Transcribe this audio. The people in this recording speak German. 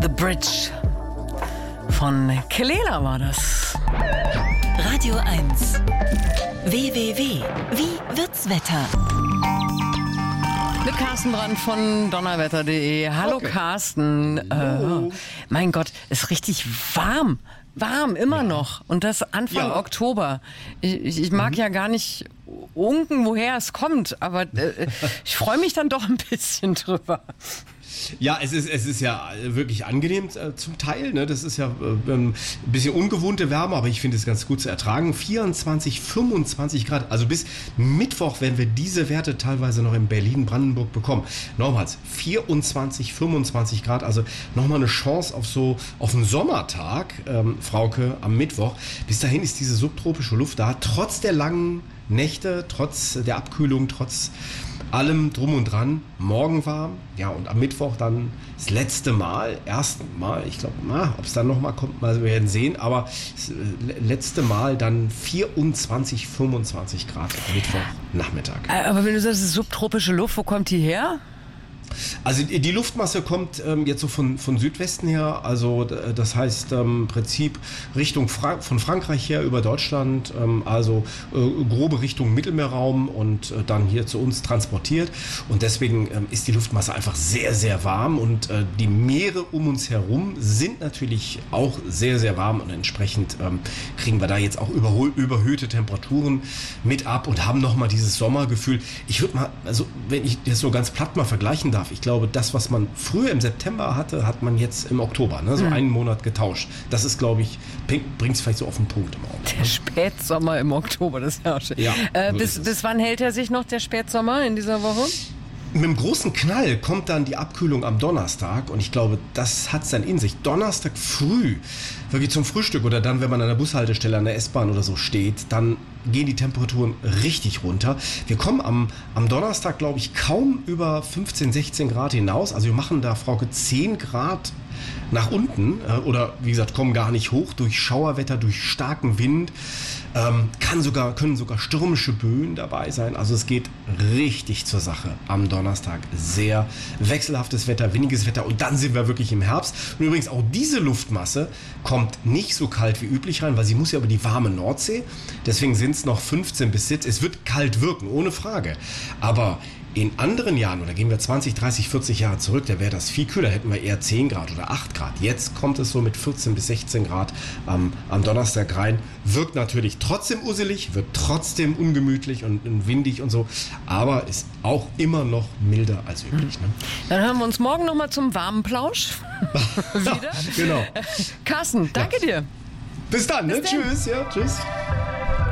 The Bridge von Kelela war das. Radio 1. www. Wie wird's Wetter? Mit Carsten Brandt von donnerwetter.de. Hallo okay. Carsten. Mein Gott, ist richtig warm. Warm, immer noch. Und das Anfang Oktober. Ich mag ja gar nicht unken, woher es kommt, aber ich freue mich dann doch ein bisschen drüber. Ja, es ist ja wirklich angenehm zum Teil. Ne? Das ist ja ein bisschen ungewohnte Wärme, aber ich finde es ganz gut zu ertragen. 24, 25 Grad. Also bis Mittwoch werden wir diese Werte teilweise noch in Berlin, Brandenburg bekommen. Nochmals 24, 25 Grad. Also nochmal eine Chance auf einen Sommertag, Frauke, am Mittwoch. Bis dahin ist diese subtropische Luft da. Trotz der langen Nächte, trotz der Abkühlung, trotz allem drum und dran, morgen warm, ja, und am Mittwoch dann das letzte Mal, ich glaube, ob es dann nochmal kommt, wir werden sehen, aber das letzte Mal dann 24, 25 Grad am Mittwochnachmittag. Aber wenn du sagst, subtropische Luft, wo kommt die her? Also die Luftmasse kommt jetzt so von Südwesten her, also das heißt im Prinzip Richtung von Frankreich her über Deutschland, also grobe Richtung Mittelmeerraum und dann hier zu uns transportiert, und deswegen ist die Luftmasse einfach sehr, sehr warm, und die Meere um uns herum sind natürlich auch sehr, sehr warm, und entsprechend kriegen wir da jetzt auch überhöhte Temperaturen mit ab und haben nochmal dieses Sommergefühl. Ich würde mal, also wenn ich das so ganz platt mal vergleichen darf, ich glaube, das, was man früher im September hatte, hat man jetzt im Oktober, ne? So einen Monat getauscht. Das ist, glaube ich, bringt es vielleicht so auf den Punkt im Augenblick. Der Spätsommer im Oktober, das ist ja auch schön. Ja, bis wann hält er sich noch, der Spätsommer, in dieser Woche? Mit dem großen Knall kommt dann die Abkühlung am Donnerstag, und ich glaube, das hat es dann in sich. Donnerstag früh, wirklich zum Frühstück oder dann, wenn man an der Bushaltestelle, an der S-Bahn oder so steht, dann gehen die Temperaturen richtig runter. Wir kommen am Donnerstag, glaube ich, kaum über 15, 16 Grad hinaus. Also wir machen da, Frauke, 10 Grad nach unten oder wie gesagt, kommen gar nicht hoch durch Schauerwetter, durch starken Wind. Können sogar stürmische Böen dabei sein. Also es geht richtig zur Sache am Donnerstag. Sehr wechselhaftes Wetter, windiges Wetter, und dann sind wir wirklich im Herbst. Und übrigens auch diese Luftmasse kommt nicht so kalt wie üblich rein, weil sie muss ja über die warme Nordsee. Deswegen sind es noch 15 bis 17. Es wird kalt wirken, ohne Frage. Aber in anderen Jahren, oder gehen wir 20, 30, 40 Jahre zurück, da wäre das viel kühler, hätten wir eher 10 Grad oder 8 Grad. Jetzt kommt es so mit 14 bis 16 Grad am Donnerstag rein. Wirkt natürlich trotzdem usselig, wird trotzdem ungemütlich und windig und so, aber ist auch immer noch milder als üblich. Ne? Dann hören wir uns morgen nochmal zum warmen Plausch wieder. Genau. Carsten, danke dir. Bis dann, ne? Tschüss. Ja, tschüss.